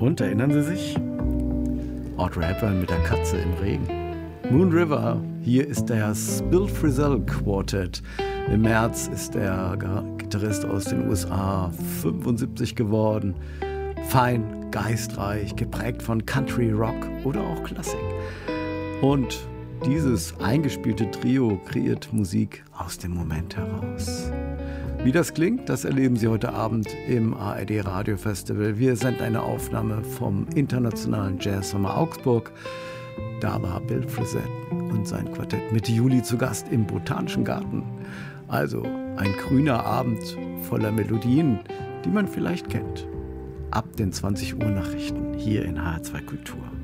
Und erinnern Sie sich? Audrey Hepburn mit der Katze im Regen. Moon River, hier ist das Bill Frisell Quartet. Im März ist der Gitarrist aus den USA 75 geworden. Fein, geistreich, geprägt von Country, Rock oder auch Klassik. Und dieses eingespielte Trio kreiert Musik aus dem Moment heraus. Wie das klingt, das erleben Sie heute Abend im ARD Radio Festival. Wir senden eine Aufnahme vom Internationalen Jazz Sommer Augsburg. Da war Bill Frisell und sein Quartett Mitte Juli zu Gast im Botanischen Garten. Also ein grüner Abend voller Melodien, die man vielleicht kennt. Ab den 20 Uhr Nachrichten hier in HR2 Kultur.